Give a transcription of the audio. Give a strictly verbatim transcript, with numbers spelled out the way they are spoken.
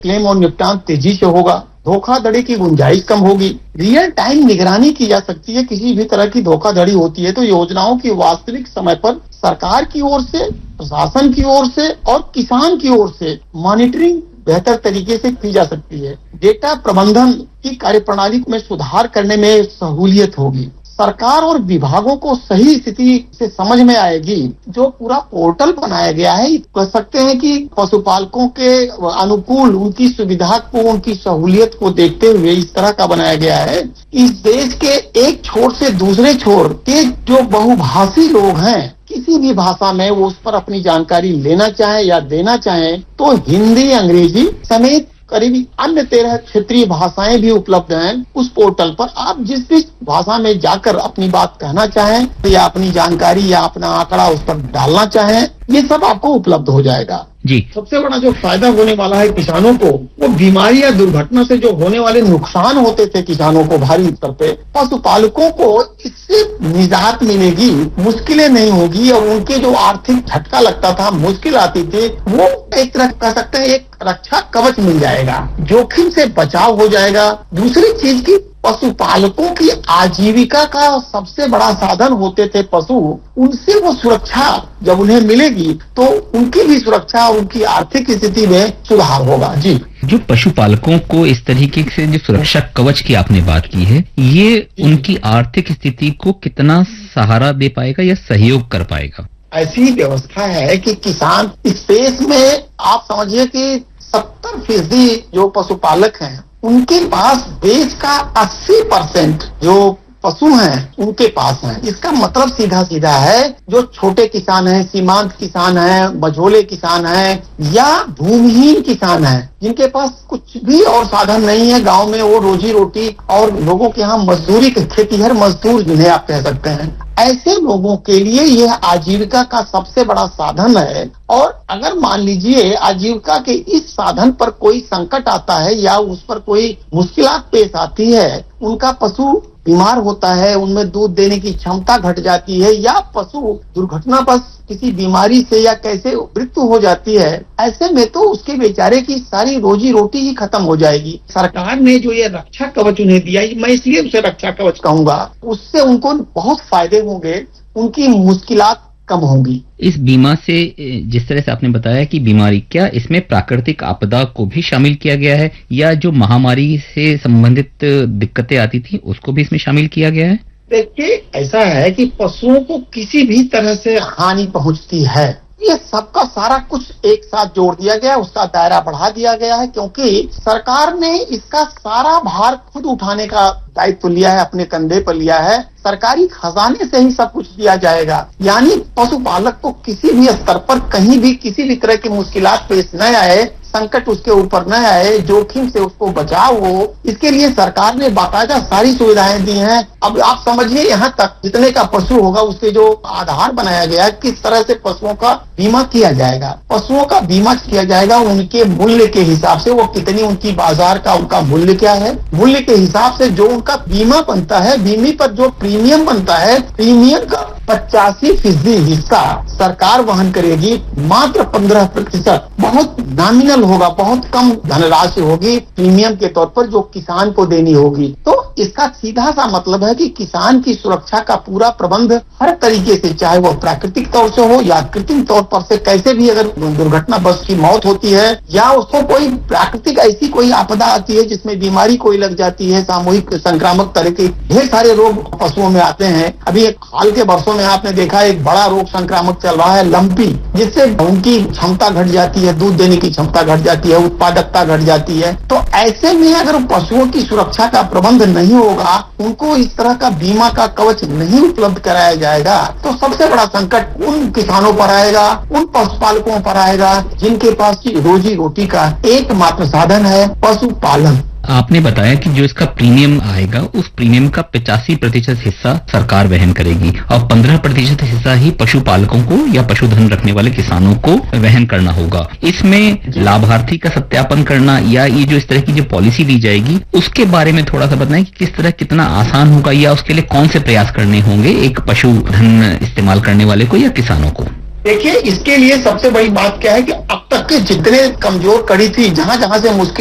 Claim और निपटान तेजी से होगा, धोखाधड़ी की गुंजाइश कम होगी, रियल टाइम निगरानी की जा सकती है। किसी भी तरह की धोखाधड़ी होती है तो योजनाओं की वास्तविक समय पर सरकार की ओर से, प्रशासन की ओर से और किसान की ओर से मॉनिटरिंग बेहतर तरीके से की जा सकती है। डेटा प्रबंधन की कार्यप्रणाली में सुधार करने में सहूलियत होगी। सरकार और विभागों को सही स्थिति से समझ में आएगी। जो पूरा पोर्टल बनाया गया है, कह सकते हैं कि पशुपालकों के अनुकूल, उनकी सुविधा को, उनकी सहूलियत को देखते हुए इस तरह का बनाया गया है। इस देश के एक छोर से दूसरे छोर के जो बहुभाषी लोग हैं, किसी भी भाषा में वो उस पर अपनी जानकारी लेना चाहे या देना चाहे तो हिंदी, अंग्रेजी समेत करीब अन्य तेरह क्षेत्रीय भाषाएं भी उपलब्ध हैं उस पोर्टल पर। आप जिस भी भाषा में जाकर अपनी बात कहना चाहें या अपनी जानकारी या अपना आंकड़ा उस पर डालना चाहें, ये सब आपको उपलब्ध हो जाएगा जी। सबसे बड़ा जो फायदा होने वाला है किसानों को, वो बीमारी या दुर्घटना से जो होने वाले नुकसान होते थे किसानों को भारी स्तर पे, पशुपालकों को इससे निजात मिलेगी, मुश्किलें नहीं होगी और उनके जो आर्थिक झटका लगता था, मुश्किल आती थी, वो एक तरह कह सकते हैं एक रक्षा कवच मिल जाएगा, जोखिम से बचाव हो जाएगा। दूसरी चीज की पशुपालकों की आजीविका का सबसे बड़ा साधन होते थे पशु, उनसे वो सुरक्षा जब उन्हें मिलेगी तो उनकी भी सुरक्षा, उनकी आर्थिक स्थिति में सुधार होगा। जी, जो पशुपालकों को इस तरीके से जो सुरक्षा कवच की आपने बात की है, ये उनकी आर्थिक स्थिति को कितना सहारा दे पाएगा या सहयोग कर पाएगा? ऐसी व्यवस्था है कि किसान इस देश में आप समझिए कि सत्तर फीसदी जो पशुपालक हैं उनके पास देश का अस्सी परसेंट जो पशु हैं उनके पास हैं। इसका मतलब सीधा सीधा है, जो छोटे किसान हैं, सीमांत किसान हैं, मझोले किसान हैं या भूमिहीन किसान हैं, जिनके पास कुछ भी और साधन नहीं है, गांव में वो रोजी रोटी और लोगों के यहाँ मजदूरी, खेतीहर मजदूर जिन्हें आप कह सकते हैं, ऐसे लोगों के लिए यह आजीविका का सबसे बड़ा साधन है। और अगर मान लीजिए आजीविका के इस साधन पर कोई संकट आता है या उस पर कोई मुश्किलात पेश आती है, उनका पशु बीमार होता है, उनमें दूध देने की क्षमता घट जाती है या पशु दुर्घटनावश किसी बीमारी से या कैसे मृत्यु हो जाती है, ऐसे में तो उसके बेचारे की सारी रोजी रोटी ही खत्म हो जाएगी। सरकार ने जो ये रक्षा कवच उन्हें दिया, मैं इसलिए उसे रक्षा कवच कहूंगा, उससे उनको बहुत फायदे होंगे, उनकी मुश्किलात कम होंगी। इस बीमा से जिस तरह से आपने बताया कि बीमारी, क्या इसमें प्राकृतिक आपदा को भी शामिल किया गया है या जो महामारी से संबंधित दिक्कतें आती थी उसको भी इसमें शामिल किया गया है? देखिए, ऐसा है कि पशुओं को किसी भी तरह से हानि पहुंचती है, ये सबका सारा कुछ एक साथ जोड़ दिया गया, उसका दायरा बढ़ा दिया गया है, क्योंकि सरकार ने इसका सारा भार खुद उठाने का दायित्व लिया है, अपने कंधे पर लिया है। सरकारी खजाने से ही सब कुछ दिया जाएगा, यानी पशुपालक को किसी भी स्तर पर कहीं भी किसी भी तरह की मुश्किलात पेश न आए, संकट उसके ऊपर न आए, जोखिम से उसको बचाव हो, इसके लिए सरकार ने बाकायदा सारी सुविधाएं दी हैं। अब आप समझिए, यहाँ तक जितने का पशु होगा उसके जो आधार बनाया गया है, किस तरह से पशुओं का बीमा किया जाएगा। पशुओं का बीमा किया जाएगा उनके मूल्य के हिसाब से, वो कितनी उनकी बाजार का उनका मूल्य क्या है, मूल्य के हिसाब से जो उनका बीमा बनता है, बीमे पर जो प्रीमियम बनता है, प्रीमियम का पचासी फीसदी हिस्सा सरकार वहन करेगी। मात्र पंद्रह प्रतिशत बहुत नॉमिनल होगा, बहुत कम धनराशि होगी प्रीमियम के तौर पर जो किसान को देनी होगी। तो इसका सीधा सा मतलब है कि किसान की सुरक्षा का पूरा प्रबंध हर तरीके से, चाहे वो प्राकृतिक तौर से हो या कृत्रिम तौर पर से, कैसे भी अगर दुर्घटना बस की मौत होती है या उसको कोई प्राकृतिक ऐसी कोई आपदा आती है जिसमें बीमारी कोई लग जाती है, सामूहिक संक्रामक तरह के ढेर सारे रोग पशुओं में आते हैं। अभी एक हाल के वर्षों में आपने देखा एक बड़ा रोग संक्रामक चल रहा है, लंपी, जिससे उनकी क्षमता घट जाती है, दूध देने की क्षमता घट जाती है, उत्पादकता घट जाती है। तो ऐसे में अगर पशुओं की सुरक्षा का प्रबंध नहीं होगा, उनको इस तरह का बीमा का कवच नहीं उपलब्ध कराया जाएगा, तो सबसे बड़ा संकट उन किसानों पर आएगा, उन पशुपालकों पर आएगा जिनके पास रोजी रोटी का एकमात्र साधन है पशुपालन। आपने बताया कि जो इसका प्रीमियम आएगा उस प्रीमियम का पचासी प्रतिशत हिस्सा सरकार वहन करेगी और पंद्रह प्रतिशत हिस्सा ही पशुपालकों को या पशुधन रखने वाले किसानों को वहन करना होगा। इसमें लाभार्थी का सत्यापन करना या ये जो इस तरह की जो पॉलिसी दी जाएगी उसके बारे में थोड़ा सा बताएं कि किस तरह, कितना आसान होगा या उसके लिए कौन से प्रयास करने होंगे एक पशुधन इस्तेमाल करने वाले को या किसानों को? देखिए, इसके लिए सबसे बड़ी बात क्या है कि अब तक के जितने कमजोर कड़ी थी, जहां जहां से मुश्किल